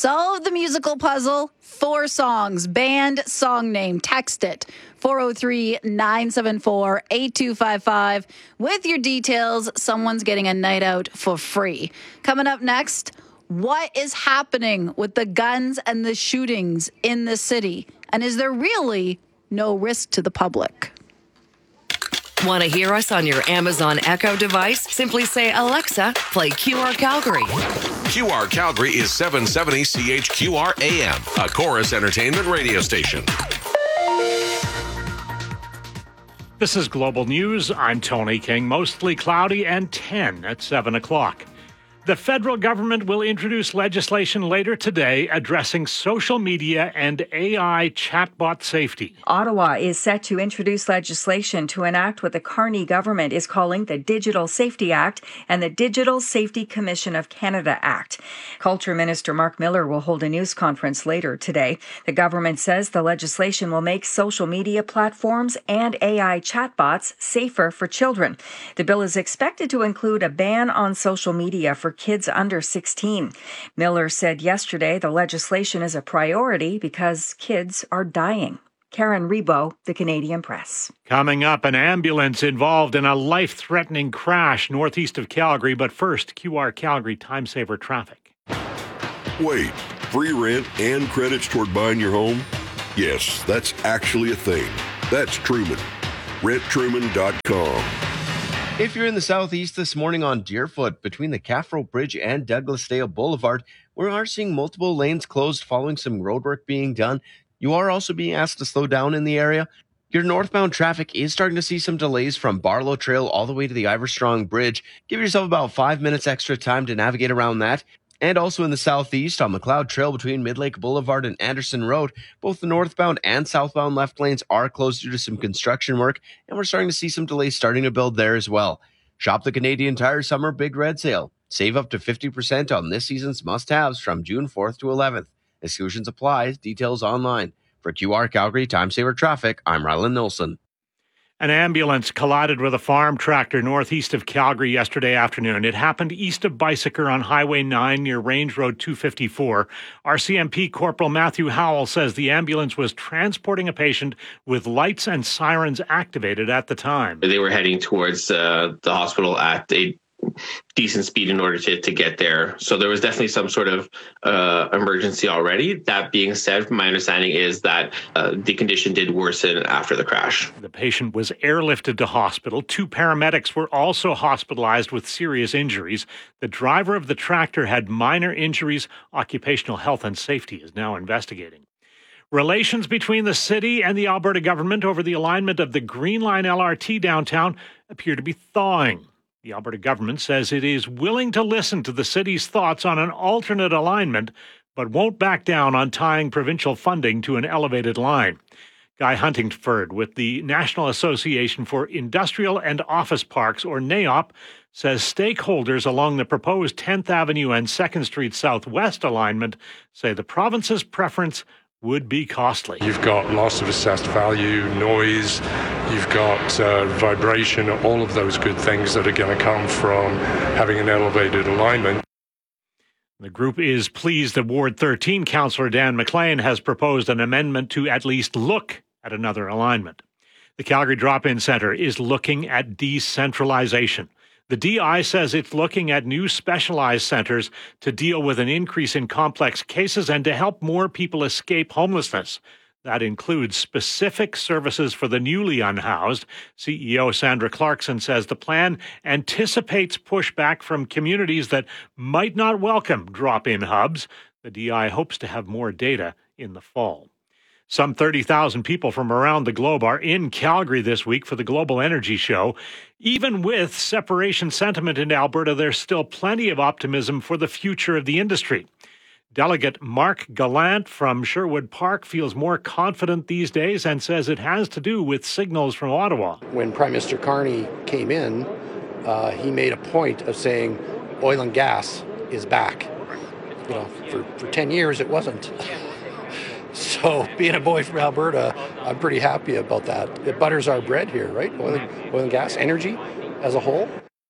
Solve the musical puzzle. 4 songs, band, song name. Text it. 403-974-8255. With your details, someone's getting a night out for free. Coming up next, what is happening with the guns and the shootings in the city? And is there really no risk to the public? Want to hear us on your Amazon Echo device? Simply say, Alexa, play QR Calgary. QR Calgary is 770 CHQR AM, a Chorus Entertainment radio station. This is Global News. I'm Tony King. Mostly cloudy and 10 at 7 o'clock. The federal government will introduce legislation later today addressing social media and AI chatbot safety. Ottawa is set to introduce legislation to enact what the Carney government is calling the Digital Safety Act and the Digital Safety Commission of Canada Act. Culture Minister Mark Miller will hold a news conference later today. The government says the legislation will make social media platforms and AI chatbots safer for children. The bill is expected to include a ban on social media for kids under 16. Miller said yesterday the legislation is a priority because kids are dying. Karen Rebo, The Canadian Press. Coming up, an ambulance involved in a life-threatening crash northeast of Calgary. But first, QR Calgary Time Saver traffic. Wait, free rent and credits toward buying your home? Yes, that's actually a thing. That's Truman. RentTruman.com. If you're in the southeast this morning on Deerfoot, between the Caffrel Bridge and Douglasdale Boulevard, we are seeing multiple lanes closed following some roadwork being done. You are also being asked to slow down in the area. Your northbound traffic is starting to see some delays from Barlow Trail all the way to the Iverstrong Bridge. Give yourself about 5 minutes extra time to navigate around that. And also in the southeast on McLeod Trail between Midlake Boulevard and Anderson Road, both the northbound and southbound left lanes are closed due to some construction work, and we're starting to see some delays starting to build there as well. Shop the Canadian Tire Summer Big Red Sale. Save up to 50% on this season's must-haves from June 4th to 11th. Exclusions apply. Details online. For QR Calgary Time Saver Traffic, I'm Ryland Nilsson. An ambulance collided with a farm tractor northeast of Calgary yesterday afternoon. It happened east of Bicycle on Highway 9 near Range Road 254. RCMP Corporal Matthew Howell says the ambulance was transporting a patient with lights and sirens activated at the time. They were heading towards the hospital at a decent speed in order to get there. So there was definitely some sort of emergency already. That being said, my understanding is that the condition did worsen after the crash. The patient was airlifted to hospital. 2 paramedics were also hospitalized with serious injuries. The driver of the tractor had minor injuries. Occupational Health and Safety is now investigating. Relations between the city and the Alberta government over the alignment of the Green Line LRT downtown appear to be thawing. The Alberta government says it is willing to listen to the city's thoughts on an alternate alignment, but won't back down on tying provincial funding to an elevated line. Guy Huntingford with the National Association for Industrial and Office Parks, or NAOP, says stakeholders along the proposed 10th Avenue and 2nd Street Southwest alignment say the province's preference would be costly. You've got loss of assessed value, noise, you've got vibration, all of those good things that are going to come from having an elevated alignment. The group is pleased that Ward 13 Councillor Dan McLean has proposed an amendment to at least look at another alignment. The Calgary Drop-In Centre is looking at decentralization. The DI says it's looking at new specialized centres to deal with an increase in complex cases and to help more people escape homelessness. That includes specific services for the newly unhoused. CEO Sandra Clarkson says the plan anticipates pushback from communities that might not welcome drop-in hubs. The DI hopes to have more data in the fall. Some 30,000 people from around the globe are in Calgary this week for the Global Energy Show. Even with separation sentiment in Alberta, there's still plenty of optimism for the future of the industry. Delegate Mark Gallant from Sherwood Park feels more confident these days and says it has to do with signals from Ottawa. When Prime Minister Carney came in, he made a point of saying oil and gas is back. You know, for 10 years it wasn't. So being a boy from Alberta, I'm pretty happy about that. It butters our bread here, right? Oil and gas, energy as a whole.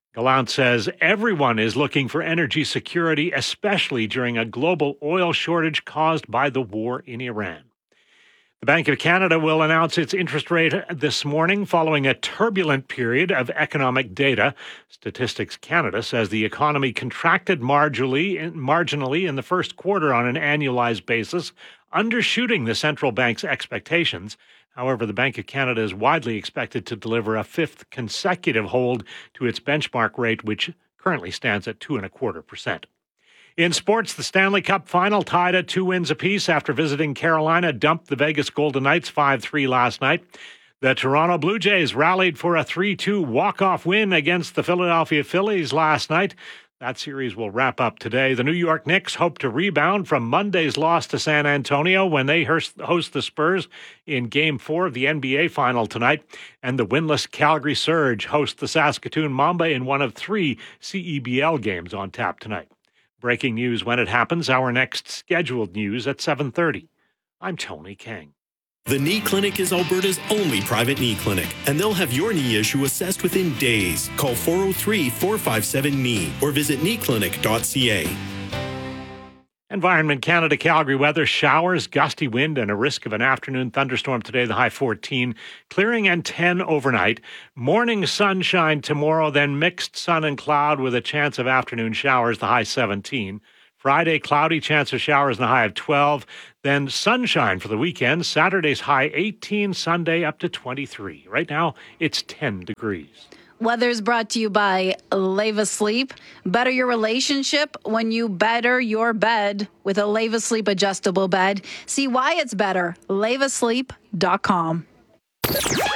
Gallant says everyone is looking for energy security, especially during a global oil shortage caused by the war in Iran. The Bank of Canada will announce its interest rate this morning following a turbulent period of economic data. Statistics Canada says the economy contracted marginally in the first quarter on an annualized basis, undershooting the central bank's expectations. However, the Bank of Canada is widely expected to deliver a fifth consecutive hold to its benchmark rate, which currently stands at 2.25%. In sports, the Stanley Cup final tied at 2 wins apiece after visiting Carolina dumped the Vegas Golden Knights 5-3 last night. The Toronto Blue Jays rallied for a 3-2 walk-off win against the Philadelphia Phillies last night. That series will wrap up today. The New York Knicks hope to rebound from Monday's loss to San Antonio when they host the Spurs in Game 4 of the NBA Final tonight. And the winless Calgary Surge host the Saskatoon Mamba in one of 3 CEBL games on tap tonight. Breaking news when it happens. Our next scheduled news at 7:30. I'm Tony King. The Knee Clinic is Alberta's only private knee clinic, and they'll have your knee issue assessed within days. Call 403-457-KNEE or visit kneeclinic.ca. Environment Canada Calgary weather, showers, gusty wind, and a risk of an afternoon thunderstorm today, the high 14, clearing and 10 overnight. Morning sunshine tomorrow, then mixed sun and cloud with a chance of afternoon showers, the high 17. Friday, cloudy, chance of showers and a high of 12. Then sunshine for the weekend. Saturday's high 18, Sunday up to 23. Right now, it's 10 degrees. Weather's brought to you by Leva Sleep. Better your relationship when you better your bed with a Leva Sleep adjustable bed. See why it's better. LevaSleep.com.